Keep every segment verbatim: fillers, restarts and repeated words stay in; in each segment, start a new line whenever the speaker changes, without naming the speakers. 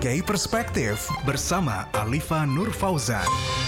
K Perspektif bersama Alifa Nur Fauzan.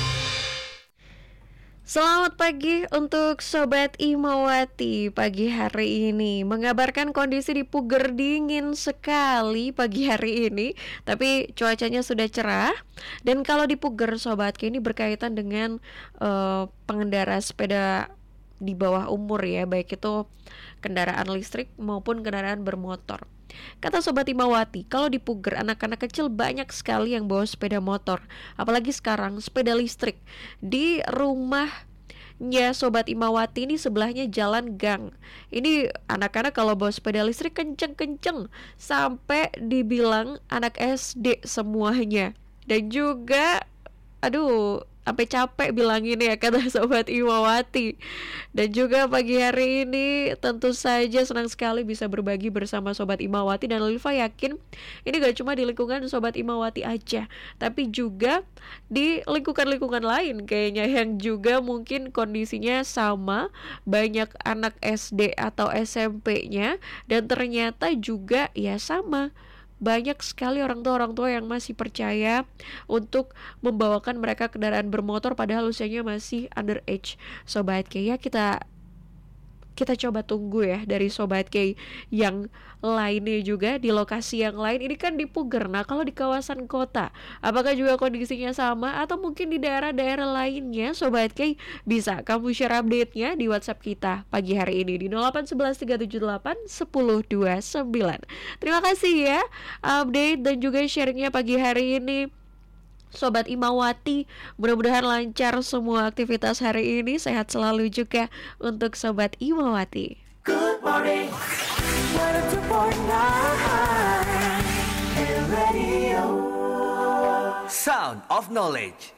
Selamat pagi untuk Sobat Imawati. Pagi hari ini mengabarkan kondisi di Puger dingin sekali pagi hari ini, tapi cuacanya sudah cerah. Dan kalau di Puger Sobat, ini berkaitan dengan uh, pengendara sepeda di bawah umur ya, baik itu kendaraan listrik maupun kendaraan bermotor. Kata Sobat Imawati, kalau di Puger anak-anak kecil banyak sekali yang bawa sepeda motor, apalagi sekarang sepeda listrik. Di rumahnya Sobat Imawati ini sebelahnya jalan gang. Ini anak-anak kalau bawa sepeda listrik kenceng-kenceng, sampai dibilang anak S D semuanya. Dan juga aduh, sampai capek bilangin ya, kata Sobat Imawati. Dan juga pagi hari ini tentu saja senang sekali bisa berbagi bersama Sobat Imawati. Dan Liva yakin ini gak cuma di lingkungan Sobat Imawati aja, tapi juga di lingkungan-lingkungan lain kayaknya yang juga mungkin kondisinya sama. Banyak anak S D atau S M P-nya, dan ternyata juga ya sama, banyak sekali orang tua-orang tua yang masih percaya untuk membawakan mereka kendaraan bermotor padahal usianya masih underage. Sobat K, ya kita kita coba tunggu ya dari Sobat K yang lainnya juga di lokasi yang lain. Ini kan di Puger, nah kalau di kawasan kota apakah juga kondisinya sama atau mungkin di daerah-daerah lainnya? Sobat K, bisa kamu share update-nya di WhatsApp kita pagi hari ini di nol delapan satu satu tiga tujuh delapan satu nol dua sembilan. Terima kasih ya update dan juga sharingnya pagi hari ini Sobat Imawati. Mudah-mudahan lancar semua aktivitas hari ini, sehat selalu juga untuk Sobat Imawati.
Good morning, one oh two point nine Radio Sound of Knowledge.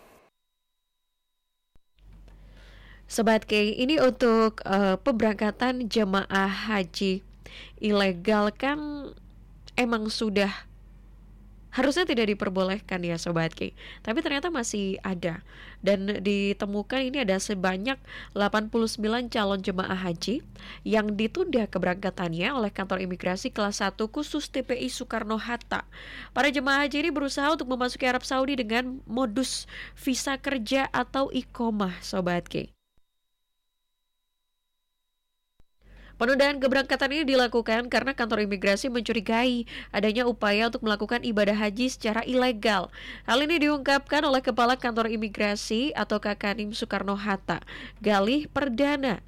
Sobat K, ini untuk uh, pemberangkatan jemaah haji ilegal kan emang sudah harusnya tidak diperbolehkan ya Sobat K, tapi ternyata masih ada. Dan ditemukan ini ada sebanyak delapan puluh sembilan calon jemaah haji yang ditunda keberangkatannya oleh kantor imigrasi kelas satu khusus T P I Soekarno-Hatta. Para jemaah haji ini berusaha untuk memasuki Arab Saudi dengan modus visa kerja atau iqomah Sobat K. Penundaan keberangkatan ini dilakukan karena kantor imigrasi mencurigai adanya upaya untuk melakukan ibadah haji secara ilegal. Hal ini diungkapkan oleh Kepala Kantor Imigrasi atau Kakanim Soekarno-Hatta, Galih Perdana.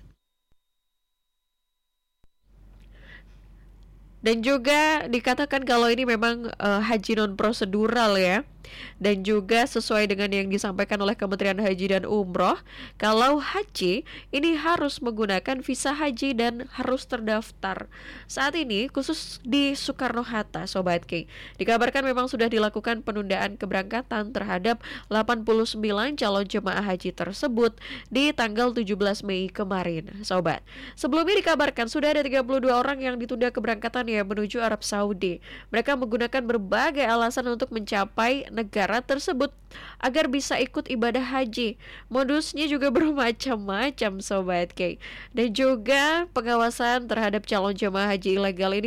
Dan juga dikatakan kalau ini memang uh, haji non prosedural ya. Dan juga sesuai dengan yang disampaikan oleh Kementerian Haji dan Umroh, kalau haji ini harus menggunakan visa haji dan harus terdaftar. Saat ini khusus di Soekarno-Hatta Sobat K, dikabarkan memang sudah dilakukan penundaan keberangkatan terhadap delapan puluh sembilan calon jemaah haji tersebut di tanggal tujuh belas Mei kemarin Sobat. Sebelumnya dikabarkan sudah ada tiga puluh dua orang yang ditunda keberangkatan ya menuju Arab Saudi. Mereka menggunakan berbagai alasan untuk mencapai negara tersebut agar bisa ikut ibadah haji. Modusnya juga bermacam-macam Sobat K. Dan juga pengawasan terhadap calon jemaah haji ilegal ini